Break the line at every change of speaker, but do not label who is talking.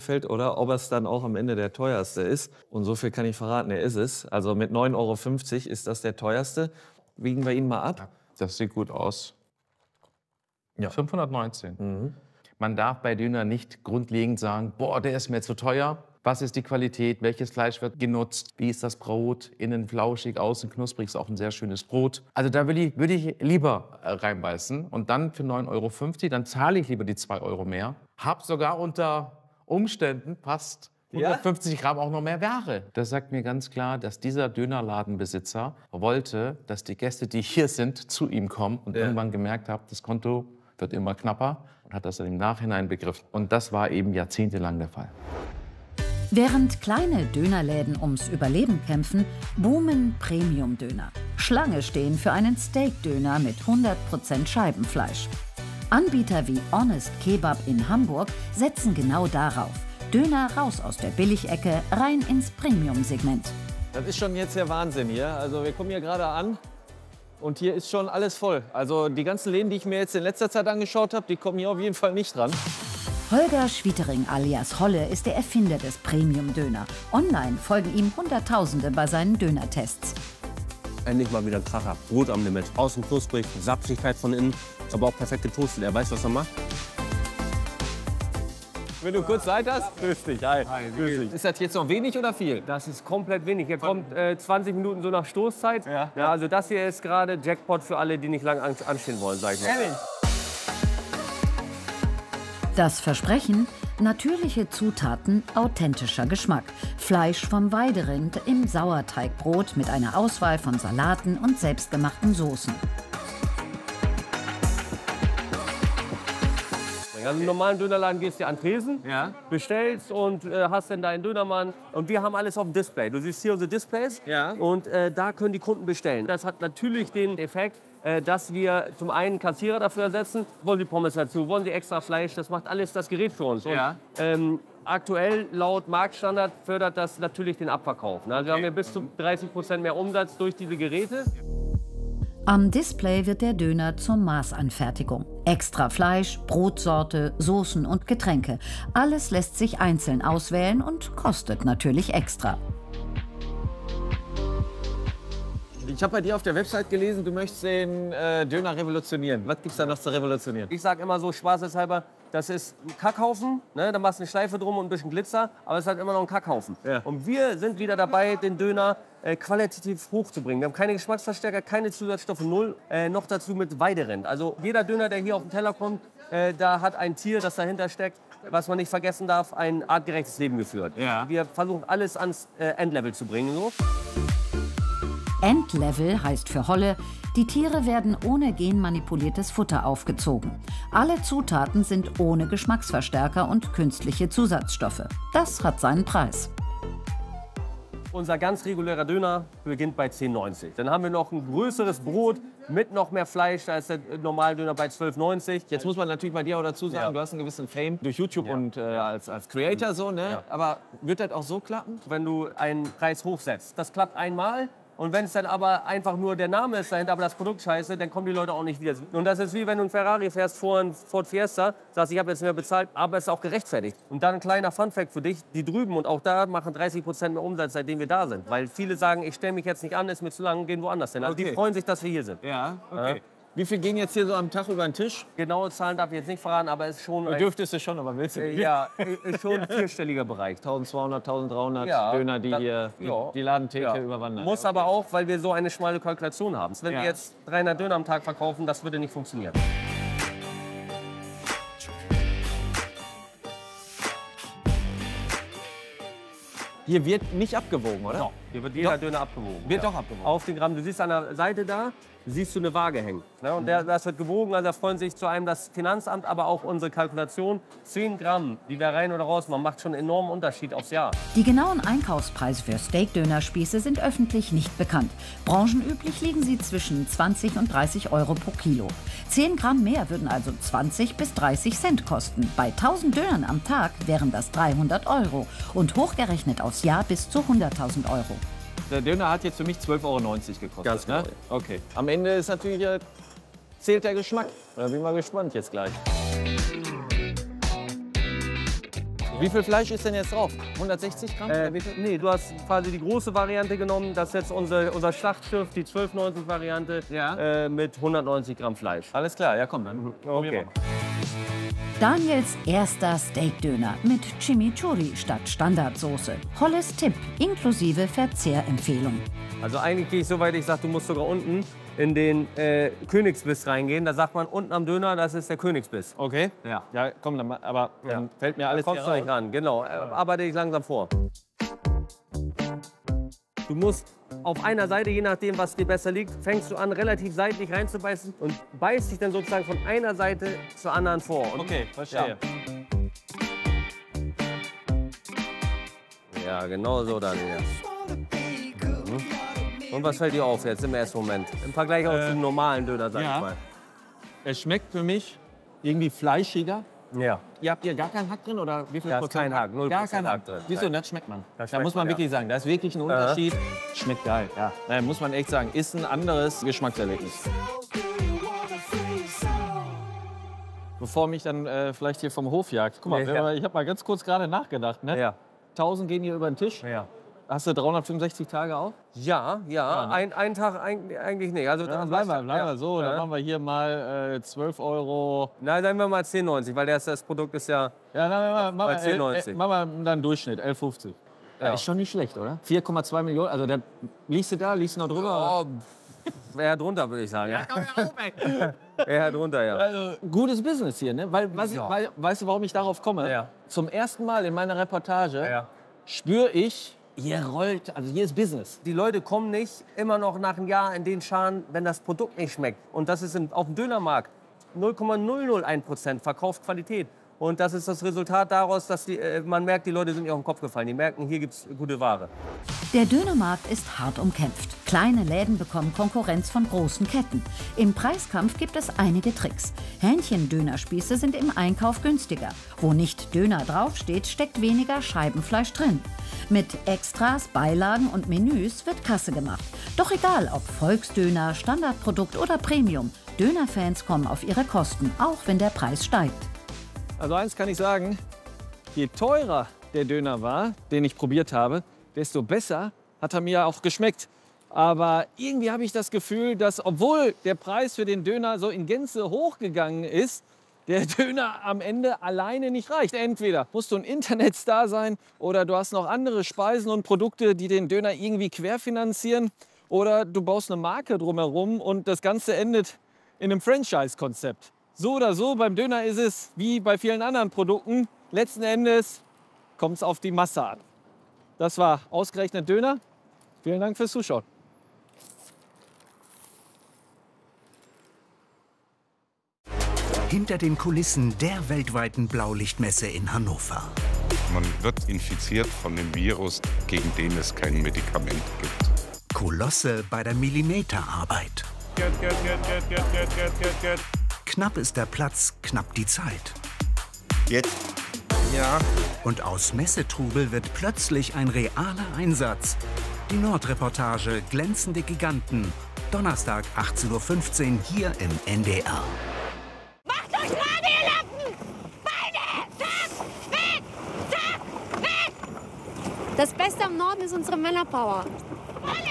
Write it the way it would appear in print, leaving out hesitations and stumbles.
gefällt oder ob es dann auch am Ende der teuerste ist. Und so viel kann ich verraten, er ist es. Also mit 9,50 € ist das der teuerste. Wiegen wir ihn mal ab.
Das sieht gut aus.
Ja.
519.
Mhm.
Man darf bei Döner nicht grundlegend sagen, boah, der ist mir zu teuer. Was ist die Qualität? Welches Fleisch wird genutzt? Wie ist das Brot? Innen flauschig, außen knusprig, ist auch ein sehr schönes Brot. Also da würde ich lieber reinbeißen und dann für 9,50 €, dann zahle ich lieber die 2 € mehr. Hab sogar unter Umständen fast 150 Gramm auch noch mehr Ware. Das sagt mir ganz klar, dass dieser Dönerladenbesitzer wollte, dass die Gäste, die hier sind, zu ihm kommen und irgendwann gemerkt haben, das Konto wird immer knapper und hat das dann im Nachhinein begriffen. Und das war eben jahrzehntelang der Fall.
Während kleine Dönerläden ums Überleben kämpfen, boomen Premium-Döner. Schlange stehen für einen Steak-Döner mit 100% Scheibenfleisch. Anbieter wie Honest Kebab in Hamburg setzen genau darauf. Döner raus aus der Billigecke, rein ins Premium-Segment.
Das ist schon jetzt der Wahnsinn hier. Also wir kommen hier gerade an und hier ist schon alles voll. Also die ganzen Läden, die ich mir jetzt in letzter Zeit angeschaut habe, die kommen hier auf jeden Fall nicht dran.
Holger Schwietering alias Holle ist der Erfinder des Premium-Döner. Online folgen ihm Hunderttausende bei seinen Dönertests.
Endlich mal wieder ein Kracher. Brot am Limit. Außen knusprig, Saftigkeit von innen, aber auch perfekt getoastet. Er weiß, was er macht.
Wenn du kurz Zeit hast, grüß dich. Hi. Grüß dich. Ist das jetzt noch wenig oder viel?
Das ist komplett wenig. Hier kommt 20 Minuten so nach Stoßzeit. Ja, also das hier ist gerade Jackpot für alle, die nicht lange anstehen wollen, sag ich mal.
Ehrlich?
Das Versprechen: natürliche Zutaten, authentischer Geschmack. Fleisch vom Weiderind im Sauerteigbrot mit einer Auswahl von Salaten und selbstgemachten Soßen.
Also im normalen Dönerladen gehst du an den Tresen, bestellst und hast dann deinen Dönermann. Und wir haben alles auf dem Display. Du siehst hier unsere Displays und da können die Kunden bestellen. Das hat natürlich den Effekt, dass wir zum einen Kassierer dafür ersetzen. Wollen Sie Pommes dazu, wollen Sie extra Fleisch, das macht alles das Gerät für uns. Und, aktuell laut Marktstandard fördert das natürlich den Abverkauf. Also wir haben ja bis zu 30% mehr Umsatz durch diese Geräte.
Am Display wird der Döner zur Maßanfertigung. Extra Fleisch, Brotsorte, Soßen und Getränke. Alles lässt sich einzeln auswählen und kostet natürlich extra.
Ich habe bei dir auf der Website gelesen, du möchtest den Döner revolutionieren. Was gibt's da noch zu revolutionieren?
Ich sage immer so spaßeshalber, das ist ein Kackhaufen, ne? Da machst du eine Schleife drum und ein bisschen Glitzer, aber es ist halt immer noch ein Kackhaufen. Ja. Und wir sind wieder dabei, den Döner qualitativ hochzubringen. Wir haben keine Geschmacksverstärker, keine Zusatzstoffe, null. Noch dazu mit Weiderind. Also jeder Döner, der hier auf den Teller kommt, da hat ein Tier, das dahinter steckt, was man nicht vergessen darf, ein artgerechtes Leben geführt. Ja. Wir versuchen alles ans Endlevel zu bringen. So.
Endlevel heißt für Holle, die Tiere werden ohne genmanipuliertes Futter aufgezogen. Alle Zutaten sind ohne Geschmacksverstärker und künstliche Zusatzstoffe. Das hat seinen Preis.
Unser ganz regulärer Döner beginnt bei 10,90 €. Dann haben wir noch ein größeres Brot mit noch mehr Fleisch. Da ist der normale Döner bei 12,90 €.
Jetzt muss man natürlich bei dir auch dazu sagen, du hast einen gewissen Fame durch YouTube und als Creator so, ne? Ja. Aber wird das auch so klappen?
Wenn du einen Preis hochsetzt, das klappt einmal. Und wenn es dann aber einfach nur der Name ist dahinter, aber das Produkt scheiße, dann kommen die Leute auch nicht wieder. Und das ist wie wenn du einen Ferrari fährst vor einen Ford Fiesta, sagst, ich habe jetzt mehr bezahlt, aber es ist auch gerechtfertigt. Und dann ein kleiner Funfact für dich, die drüben und auch da machen 30% mehr Umsatz, seitdem wir da sind. Weil viele sagen, ich stelle mich jetzt nicht an, ist mir zu lang, gehen woanders hin. Also die freuen sich, dass wir hier sind.
Ja, okay. Ja. Wie viel gehen jetzt hier so am Tag über den Tisch?
Genaue Zahlen darf ich jetzt nicht verraten, aber es ist schon...
Dürftest du schon, aber willst du nicht?
Ja, ist schon ein vierstelliger Bereich.
1200, 1300 Döner, die hier die Ladentheke überwandern.
Muss aber auch, weil wir so eine schmale Kalkulation haben. Wenn wir jetzt 300 Döner am Tag verkaufen, das würde nicht funktionieren.
Hier wird nicht abgewogen, oder?
Doch, hier wird jeder Döner abgewogen.
Wird doch abgewogen.
Auf den Gramm. Du siehst an der Seite da, siehst du eine Waage hängen. Ne? Und das wird gewogen, also da freuen sich zu einem das Finanzamt, aber auch unsere Kalkulation. 10 Gramm, die wir rein oder raus machen, macht schon einen enormen Unterschied aufs Jahr.
Die genauen Einkaufspreise für Steak-Dönerspieße sind öffentlich nicht bekannt. Branchenüblich liegen sie zwischen 20 und 30 € pro Kilo. 10 Gramm mehr würden also 20 bis 30 Cent kosten. Bei 1000 Dönern am Tag wären das 300 € und hochgerechnet aufs Jahr bis zu 100.000 €.
Der Döner hat jetzt für mich 12,90 € gekostet.
Ganz genau.
Ne? Okay. Am Ende ist natürlich zählt der Geschmack. Da bin ich mal gespannt jetzt gleich. Wie viel Fleisch ist denn jetzt drauf? 160 Gramm? Oder wie viel?
Nee, du hast quasi die große Variante genommen. Das ist jetzt unser Schlachtschiff, die 1290-Variante mit 190 Gramm Fleisch.
Alles klar, ja komm, dann probieren wir mal.
Daniels erster Steakdöner mit Chimichurri statt Standardsoße. Holles Tipp inklusive Verzehrempfehlung.
Also eigentlich gehe ich so weit, ich sage, du musst sogar unten in den Königsbiss reingehen. Da sagt man, unten am Döner, das ist der Königsbiss.
Okay.
Ja.
Ja, komm, dann, aber dann fällt mir alles
Kommst du nicht ran, genau. Arbeite dich langsam vor. Du musst auf einer Seite, je nachdem, was dir besser liegt, fängst du an, relativ seitlich reinzubeißen und beißt dich dann sozusagen von einer Seite zur anderen vor. Und
Okay, verstehe.
Ja, genau so dann. Ja. Und was fällt dir auf jetzt im ersten Moment? Im Vergleich auch zum normalen Döner, sag ich mal.
Es schmeckt für mich irgendwie fleischiger.
Ja.
Ihr habt hier gar keinen Hack drin oder wie viel
Da ist
Prozent?
kein Hack, 0%
Gar kein Hack
Hack drin.
Siehst du, das schmeckt man.
Das
Da
schmeckt
muss man
man,
wirklich sagen, da ist wirklich ein Unterschied. Schmeckt geil, ja. Naja, muss man echt sagen, ist ein anderes Geschmackserlebnis. Bevor mich dann vielleicht hier vom Hof jagt. Guck mal,
Ja.
ich habe mal ganz kurz gerade nachgedacht. Ne?
Ja.
1000 gehen hier über den Tisch.
Ja.
Hast du 365 Tage auf?
Ja. Ein Tag eigentlich nicht. Also,
Dann bleiben wir so. Dann machen wir hier mal 12 Euro.
Nein, sagen wir mal 10,90, weil das Produkt ist ja...
Ja, dann machen wir
10,90.
machen wir dann Durchschnitt, 11,50. Ja. Ist schon nicht schlecht, oder? 4,2 Millionen. Also, da, liegst du noch drüber?
Oh, eher drunter, würde ich sagen. Ja. Eher drunter, ja.
Also, gutes Business hier, ne? Weil, weißt du, warum ich darauf komme?
Ja.
Zum ersten Mal in meiner Reportage spüre ich, hier rollt, also hier ist Business.
Die Leute kommen nicht immer noch nach einem Jahr in den Scharen, wenn das Produkt nicht schmeckt. Und das ist auf dem Dönermarkt 0,001% Verkaufsqualität. Und das ist das Resultat daraus, dass man merkt, die Leute sind nicht auf den Kopf gefallen. Die merken, hier gibt es gute Ware.
Der Dönermarkt ist hart umkämpft. Kleine Läden bekommen Konkurrenz von großen Ketten. Im Preiskampf gibt es einige Tricks. Hähnchen-Dönerspieße sind im Einkauf günstiger. Wo nicht Döner draufsteht, steckt weniger Scheibenfleisch drin. Mit Extras, Beilagen und Menüs wird Kasse gemacht. Doch egal, ob Volksdöner, Standardprodukt oder Premium, Dönerfans kommen auf ihre Kosten, auch wenn der Preis steigt.
Also eins kann ich sagen, je teurer der Döner war, den ich probiert habe, desto besser hat er mir auch geschmeckt. Aber irgendwie habe ich das Gefühl, dass obwohl der Preis für den Döner so in Gänze hochgegangen ist, der Döner am Ende alleine nicht reicht. Entweder musst du ein Internetstar sein oder du hast noch andere Speisen und Produkte, die den Döner irgendwie querfinanzieren. Oder du baust eine Marke drumherum und das Ganze endet in einem Franchise-Konzept. So oder so, beim Döner ist es wie bei vielen anderen Produkten. Letzten Endes kommt es auf die Masse an. Das war ausgerechnet Döner. Vielen Dank fürs Zuschauen.
Hinter den Kulissen der weltweiten Blaulichtmesse in Hannover.
Man wird infiziert von dem Virus, gegen den es kein Medikament gibt.
Kolosse bei der Millimeterarbeit. Knapp ist der Platz, knapp die Zeit.
Jetzt? Ja.
Und aus Messetrubel wird plötzlich ein realer Einsatz. Die Nordreportage Glänzende Giganten. Donnerstag 18:15 Uhr hier im NDR.
Macht euch gerade, ihr Lappen! Beine! Zack! Weg! Zack! Weg! Das Beste am Norden ist unsere Männerpower. Alle